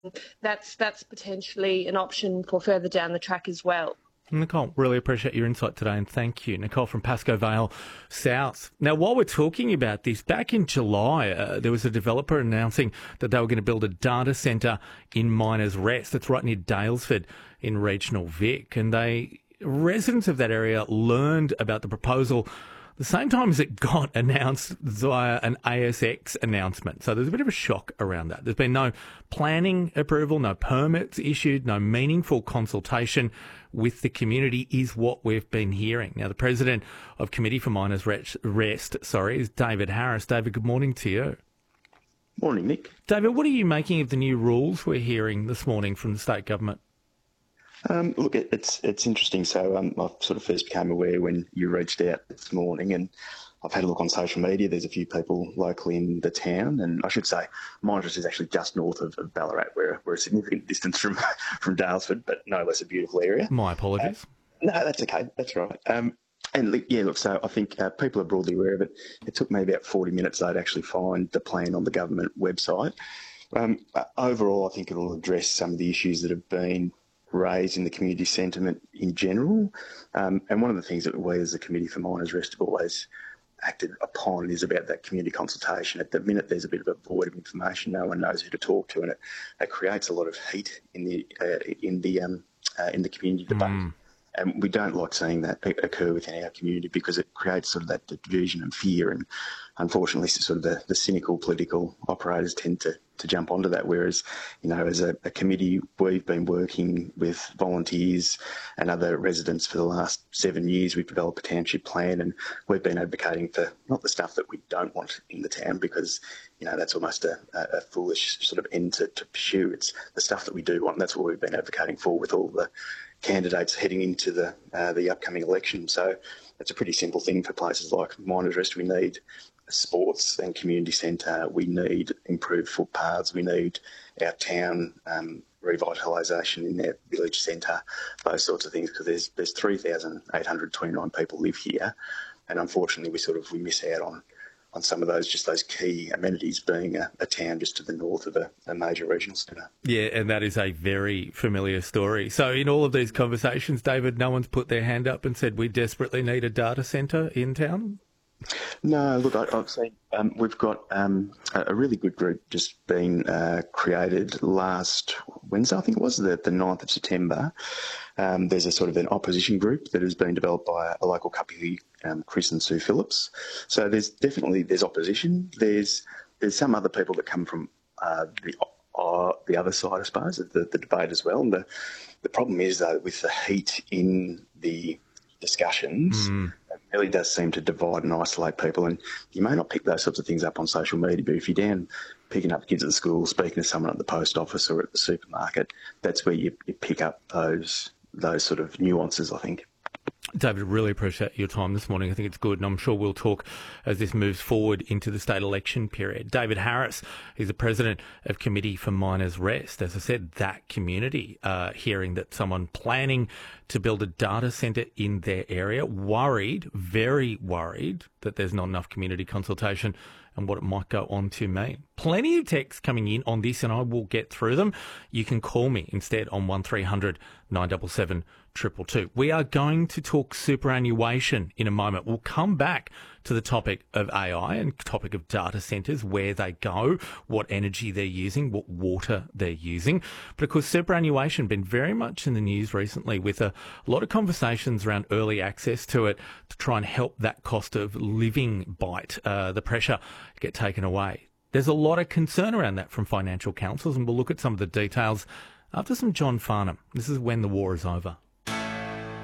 that's potentially an option for further down the track as well. Nicole, really appreciate your insight today, and thank you. Nicole from Pascoe Vale South. Now, while we're talking about this, back in July, there was a developer announcing that they were going to build a data centre in Miners Rest. That's right near Daylesford in regional Vic. And residents of that area learned about the proposal the same time as it got announced via an ASX announcement. So there's a bit of a shock around that. There's been no planning approval, no permits issued, no meaningful consultation with the community is what we've been hearing. Now, the President of Committee for Miners Rest, is David Harris. David, good morning to you. Morning, Nick. David, what are you making of the new rules we're hearing this morning from the state government? Look, it's interesting. So I sort of first became aware when you reached out this morning, and I've had a look on social media. There's a few people locally in the town, and I should say Miners is actually just north of Ballarat. We're a significant distance from Daylesford, but no less a beautiful area. My apologies. No, that's okay. That's right. So I think people are broadly aware of it. It took me about 40 minutes, though, to actually find the plan on the government website. Overall, I think it'll address some of the issues that have been raised in the community sentiment in general. And one of the things that we as the Committee for Miners Rest have always acted upon is about that community consultation. At the minute, there's a bit of a void of information. No one knows who to talk to, and it creates a lot of heat in the community debate. And we don't like seeing that occur within our community because it creates sort of that division and fear. And unfortunately, sort of the cynical political operators tend to jump onto that. Whereas, as a committee, we've been working with volunteers and other residents for the last 7 years. We've developed a township plan, and we've been advocating for not the stuff that we don't want in the town because, that's almost a foolish sort of end to pursue. It's the stuff that we do want. And that's what we've been advocating for with all the candidates heading into the upcoming election. So it's a pretty simple thing for places like Miners Rest. We need a sports and community centre. We need improved footpaths. We need our town revitalisation in their village centre, those sorts of things, because there's 3,829 people live here, and unfortunately we miss out on some of those key amenities, being a town just to the north of a major regional centre. Yeah, and that is a very familiar story. So in all of these conversations, David, no one's put their hand up and said we desperately need a data centre in town? No, look, I've seen we've got a really good group just been created last Wednesday, I think it was, the 9th of September. There's a sort of an opposition group that has been developed by a local couple, Chris and Sue Phillips. So there's opposition. There's some other people that come from the other side, I suppose, of the debate as well. And the problem is, though, with the heat in the discussions, it really does seem to divide and isolate people. And you may not pick those sorts of things up on social media, but if you're down picking up kids at the school, speaking to someone at the post office or at the supermarket, that's where you pick up those sort of nuances, I think. David, really appreciate your time this morning. I think it's good, and I'm sure we'll talk as this moves forward into the state election period. David Harris is the President of Committee for Miners Rest. As I said, that community hearing that someone planning to build a data centre in their area, very worried that there's not enough community consultation and what it might go on to mean. Plenty of texts coming in on this, and I will get through them. You can call me instead on 1300 977 222. We are going to talk superannuation in a moment. We'll come back to the topic of AI and topic of data centres, where they go, what energy they're using, what water they're using. But of course, superannuation been very much in the news recently, with a lot of conversations around early access to it to try and help that cost of living bite, the pressure get taken away. There's a lot of concern around that from financial councils, and we'll look at some of the details after some John Farnham. This is When the War is Over.